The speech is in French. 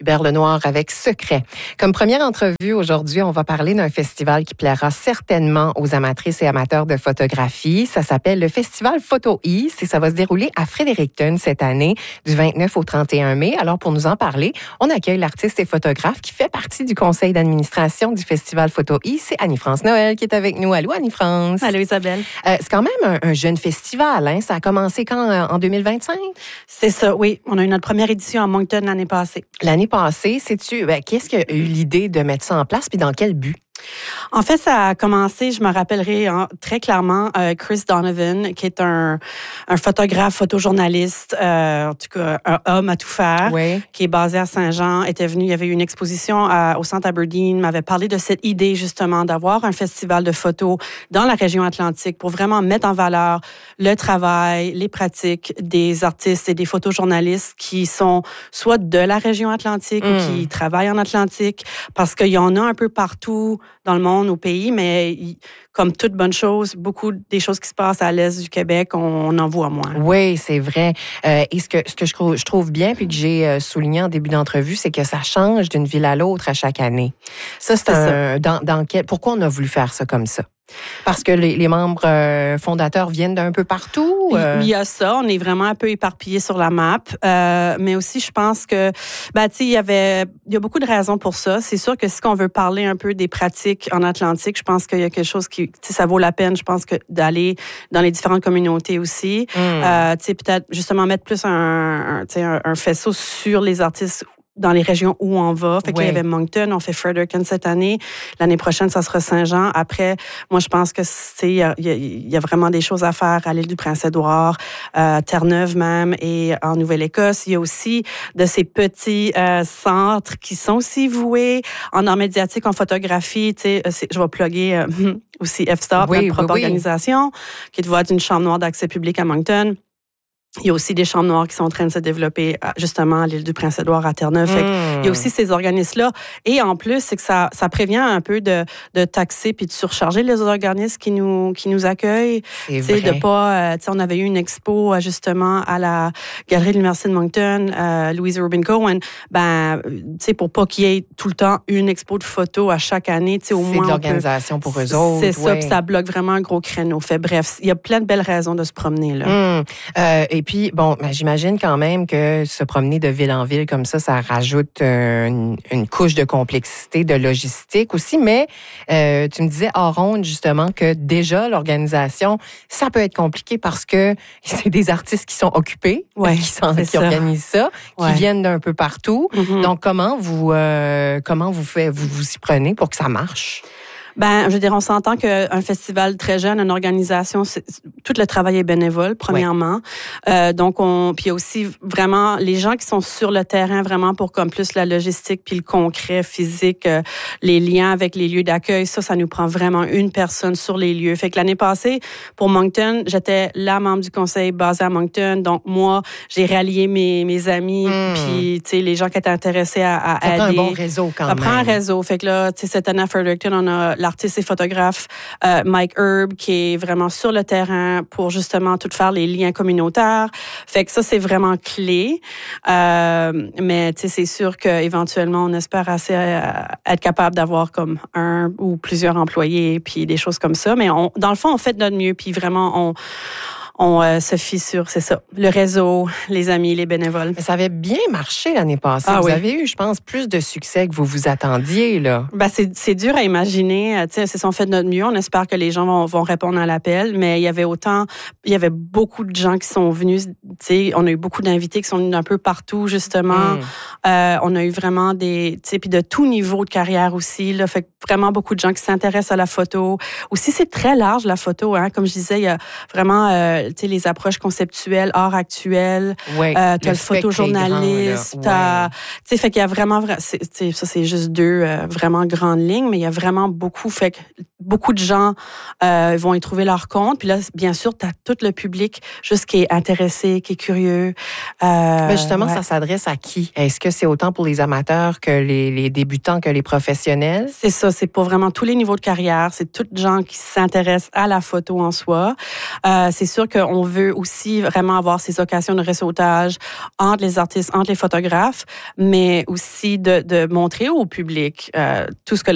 Hubert Lenoir avec Secret. Comme première entrevue aujourd'hui, on va parler d'un festival qui plaira certainement aux amatrices et amateurs de photographie. Ça s'appelle le Festival Photo East et ça va se dérouler à Fredericton cette année, du 29 au 31 mai. Alors, pour nous en parler, on accueille l'artiste et photographe qui fait partie du conseil d'administration du Festival Photo East. C'est Annie-France Noël qui est avec nous. Allô, Annie-France. Allô, Isabelle. C'est quand même un jeune festival, hein? Ça a commencé quand? En 2025? C'est ça, oui. On a eu notre première édition à Moncton l'année passée. L'année passée, sais-tu, qu'est-ce qui a eu l'idée de mettre ça en place puis dans quel but? En fait, ça a commencé, je me rappellerai très clairement, Chris Donovan, qui est un photographe, photojournaliste, en tout cas un homme à tout faire, oui. Qui est basé à Saint-Jean, était venu, il y avait eu une exposition au Centre Aberdeen, m'avait parlé de cette idée justement d'avoir un festival de photos dans la région Atlantique pour vraiment mettre en valeur le travail, les pratiques des artistes et des photojournalistes qui sont soit de la région Atlantique ou qui travaillent en Atlantique, parce qu'il y en a un peu partout dans le monde, au pays, mais comme toute bonne chose, beaucoup des choses qui se passent à l'est du Québec, on en voit moins. Oui, c'est vrai. Et ce que je trouve bien, puis que j'ai souligné en début d'entrevue, c'est que ça change d'une ville à l'autre à chaque année. Ça, pourquoi on a voulu faire ça comme ça? Parce que les membres fondateurs viennent d'un peu partout? Il y a ça, on est vraiment un peu éparpillés sur la map, mais aussi je pense que il y a beaucoup de raisons pour ça. C'est sûr que si on veut parler un peu des pratiques en Atlantique, je pense qu'il y a quelque chose qui ça vaut la peine, je pense que d'aller dans les différentes communautés aussi. Peut-être justement mettre plus un faisceau sur les artistes dans les régions où on va. Fait que là, il y avait Moncton, on fait Fredericton cette année. L'année prochaine, ça sera Saint-Jean. Après, moi, je pense que il y a vraiment des choses à faire à l'île du Prince-Édouard, Terre-Neuve même, et en Nouvelle-Écosse. Il y a aussi de ces petits centres qui sont aussi voués en art médiatique, en photographie. Je vais plugger aussi F-Stop, notre propre organisation, qui est de voix d'une chambre noire d'accès public à Moncton. Il y a aussi des chambres noires qui sont en train de se développer justement à l'île du Prince-Édouard, à Terre-Neuve. Il y a aussi ces organismes-là. Et en plus, c'est que ça prévient un peu de taxer puis de surcharger les organismes qui nous accueillent. C'est vrai. De pas, on avait eu une expo justement à la Galerie de l'Université de Moncton, Louise Rubin Cohen. Pour pas qu'il y ait tout le temps une expo de photos à chaque année, au moins. C'est de l'organisation pour eux autres. C'est ça, puis ça bloque vraiment un gros créneau. Bref, il y a plein de belles raisons de se promener là. Et puis, j'imagine quand même que se promener de ville en ville comme ça rajoute une couche de complexité, de logistique aussi. Mais tu me disais hors ronde, justement, que déjà, l'organisation, ça peut être compliqué parce que c'est des artistes qui sont occupés, qui organisent ça, qui viennent d'un peu partout. Donc, comment vous y prenez pour que ça marche? Je veux dire, on s'entend qu'un festival très jeune, une organisation, tout le travail est bénévole, premièrement. Puis il y a aussi vraiment les gens qui sont sur le terrain vraiment pour comme plus la logistique puis le concret physique, les liens avec les lieux d'accueil. Ça nous prend vraiment une personne sur les lieux. Fait que l'année passée, pour Moncton, j'étais la membre du conseil basé à Moncton. Donc, moi, j'ai rallié mes amis puis, les gens qui étaient intéressés à aider. Ça prend un bon réseau quand même. Ça prend un réseau. Fait que là, cette année à Fredericton, on a l'artiste et photographe Mike Herb qui est vraiment sur le terrain pour justement tout faire les liens communautaires. Fait que ça, c'est vraiment clé. Mais c'est sûr qu'éventuellement, on espère assez être capable d'avoir comme un ou plusieurs employés puis des choses comme ça. Mais dans le fond, on fait de notre mieux puis vraiment, on se fie sur, c'est ça, le réseau, les amis, les bénévoles. Mais ça avait bien marché l'année passée. Vous avez eu, je pense, plus de succès que vous vous attendiez, là. C'est dur à imaginer. C'est ça, on fait de notre mieux. On espère que les gens vont répondre à l'appel. Mais il y avait beaucoup de gens qui sont venus. On a eu beaucoup d'invités qui sont venus un peu partout, justement. On a eu vraiment puis de tout niveau de carrière aussi, là. Fait que vraiment beaucoup de gens qui s'intéressent à la photo. Aussi, c'est très large, la photo, hein. Comme je disais, il y a vraiment, les approches conceptuelles, art actuel, t'as le photojournaliste, fait qu'il y a vraiment, ça c'est juste deux vraiment grandes lignes, mais il y a vraiment beaucoup, fait que beaucoup de gens vont y trouver leur compte. Puis là, bien sûr, t'as tout le public juste qui est intéressé, qui est curieux. Mais justement, ça s'adresse à qui? Est-ce que c'est autant pour les amateurs que les débutants que les professionnels? C'est ça, c'est pour vraiment tous les niveaux de carrière. C'est toutes les gens qui s'intéressent à la photo en soi. C'est sûr que qu'on veut aussi vraiment avoir ces occasions de réseautage entre les artistes, entre les photographes, mais aussi de montrer au public tout ce que